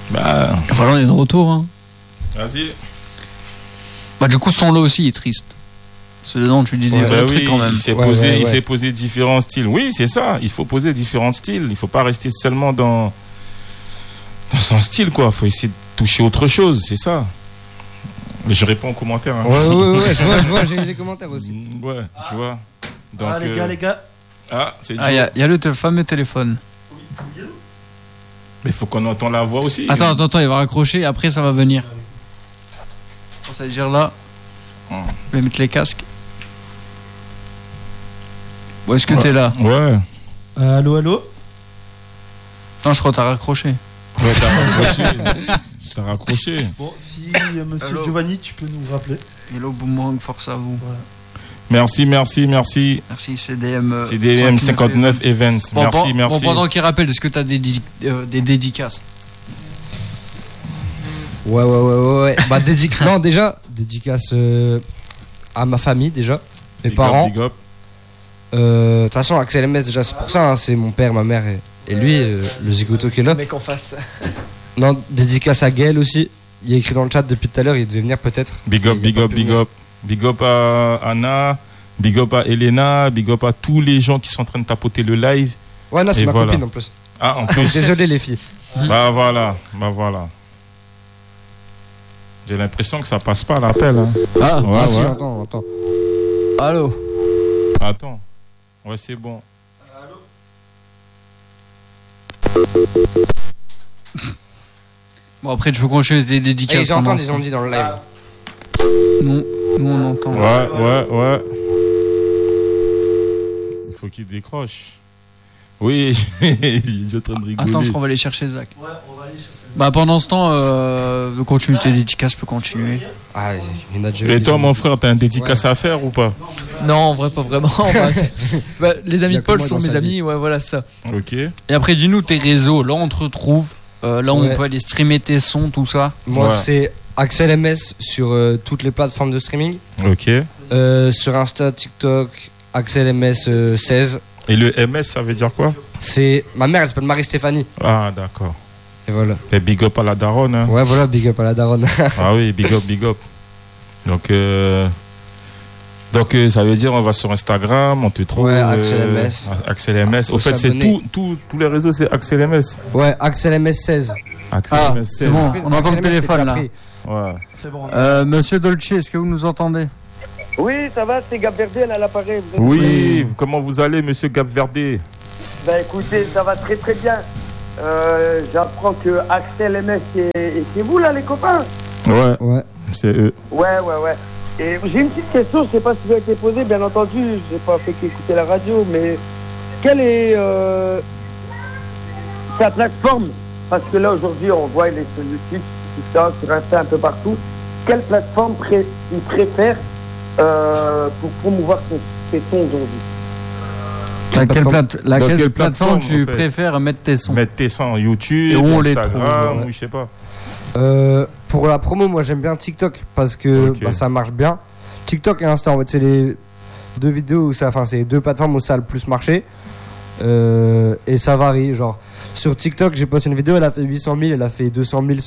Bah. Voilà, on est de retour. Hein. Vas-y. Bah, du coup, son lot aussi est triste. C'est dedans, tu dis des vrais trucs quand même. Il s'est posé différents styles. Oui, c'est ça. Il faut poser différents styles. Il ne faut pas rester seulement dans son style, quoi. Il faut essayer de toucher autre chose, c'est ça. Mais je réponds aux commentaires. Hein. Ouais, je vois, j'ai eu les commentaires aussi. Ouais, tu vois. Donc, les gars. Ah, c'est Joe. Il y a le fameux téléphone. Mais il faut qu'on entende la voix aussi. Attends, il va raccrocher, après ça va venir. On va dire là. Je vais mettre les casques. Où est-ce que t'es là? Ouais. Allô? Non, je crois que t'as raccroché. Ouais, t'as raccroché. Bon, si monsieur Giovanni, tu peux nous rappeler. Hello Boomerang, force à vous. Voilà. Merci. Merci CDM. CDM 59 Events. Bon, merci. Bon, pendant qu'il rappelle, est-ce que t'as des dédicaces? Ouais. Bah, non, déjà, dédicace à ma famille, déjà. Mes parents. Big up. De toute façon, Axel MS, déjà, c'est pour ça. Hein, c'est mon père, ma mère et lui, le zigoto qui est là. Mais qu'on fasse. Non, dédicace à Gaël aussi. Il a écrit dans le chat depuis tout à l'heure, il devait venir peut-être. Big up. Big up à Anna. Big up à Elena. Big up à tous les gens qui sont en train de tapoter le live. Ouais, non, c'est ma copine en plus. Ah, en plus. Désolé, les filles. Bah voilà. J'ai l'impression que ça passe pas l'appel. Hein. Ah, ouais. Si, attends. Allô? Attends. Ouais, c'est bon. Bon, après, tu peux continuer tes dédicaces. Ils entendent, ils ont dit dans le live. Nous on entend. Ouais. Il faut qu'il décroche. Oui, il est en train de rigoler. Attends, je crois qu'on va aller chercher Zach. Ouais, on va aller chercher. Bah, pendant ce temps, continue tes dédicaces, peut continuer. Ah, il y en a déjà. Et toi, mon frère, t'as un dédicace à faire ou pas? Non, en vrai, pas vraiment. Bah, les amis de Paul sont mes amis, ouais, voilà ça. Ok. Et après, dis-nous tes réseaux, là on te retrouve, là on peut aller streamer tes sons, tout ça. Moi, c'est Axel MS sur toutes les plateformes de streaming. Ok. Sur Insta, TikTok, Axel MS 16. Et le MS, ça veut dire quoi? C'est ma mère, elle s'appelle Marie-Stéphanie. Ah, d'accord. Et voilà. Et big up à la daronne. Hein. Ouais, voilà, big up à la daronne. Ah oui, big up. Donc, ça veut dire on va sur Instagram, on te trouve. Ouais, Axel MS. Axel MS. Au fait, c'est tous les réseaux, c'est Axel MS. Ouais, Axel MS 16. Axel MS 16. C'est bon, on entend le téléphone là. Ouais. C'est bon. Monsieur Dolce, est-ce que vous nous entendez? Oui, ça va, c'est Gab Verdel à l'appareil. Oui, comment vous allez, monsieur Gab Verdé? Ben écoutez, ça va très très bien. J'apprends que Axel MS, c'est vous là, les copains? Ouais. C'est eux. Ouais. Et j'ai une petite question, je sais pas si ça a été posé, bien entendu, j'ai pas fait qu'écouter la radio, mais quelle est sa plateforme? Parce que là aujourd'hui on voit les sur YouTube, TikTok, sur Insta, un peu partout. Quelle plateforme il préfère pour promouvoir ses sons aujourd'hui? Laquelle plateforme tu préfères mettre tes sons? Mettre tes sons YouTube, et on Instagram, ou je sais pas. Pour la promo, moi j'aime bien TikTok parce que ça marche bien. TikTok et Insta, en fait, c'est les deux vidéos c'est les deux plateformes où ça a le plus marché. Et ça varie. Genre, sur TikTok, j'ai posté une vidéo, elle a fait 800 000, elle a fait 200 000